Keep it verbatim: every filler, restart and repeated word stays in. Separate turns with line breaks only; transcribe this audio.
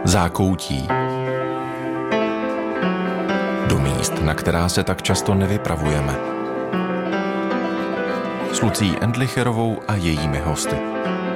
Zákoutí. Do míst, na která se tak často nevypravujeme. S Lucí Endlicherovou a jejími hosty.